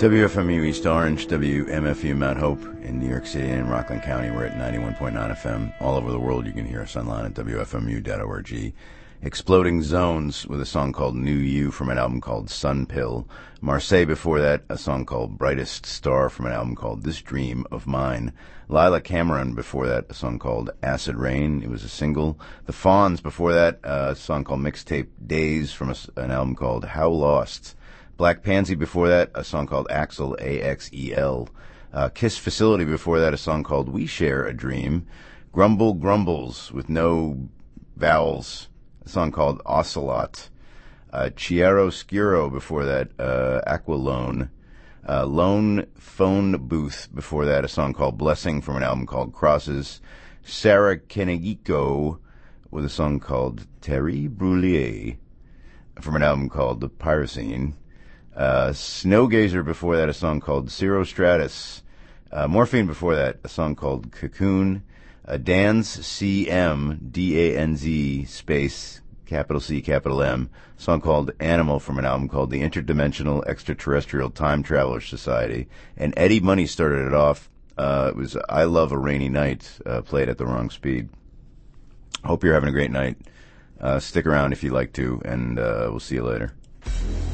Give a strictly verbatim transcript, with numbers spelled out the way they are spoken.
W F M U East Orange, W M F U Mount Hope in New York City and Rockland County. We're at ninety-one point nine F M. All over the world, you can hear us online at W F M U dot org. Exploding Zones with a song called New You from an album called Sun Pill. Marseille before that, a song called Brightest Star from an album called This Dream of Mine. Lila Cameron before that, a song called Acid Rain. It was a single. The Fawns before that, a song called Mixtape Days from a, an album called How Lost. Black Pansy before that, a song called Axel, A X E L. Uh, Kiss Facility before that, a song called We Share a Dream. Grumble Grumbles with no vowels, a song called Ocelot. Uh, Chiaroscuro before that, uh, Aqualone. Uh, Lone Phone Booth before that, a song called Blessing from an album called Crosses. Sarah Kenegiko with a song called Terry Brûlée from an album called The Pyrocene. Uh, Snowgazer before that, a song called Cirrostratus. Uh, Morphine before that, a song called Cocoon. Uh, Dan's C M, D A N Z, space, capital C, capital M, a song called Animal from an album called The Interdimensional Extraterrestrial Time Traveler Society. And Eddie Money started it off. Uh, it was I Love a Rainy Night, uh, played at the wrong speed. Hope you're having a great night. Uh, stick around if you'd like to, and uh, we'll see you later.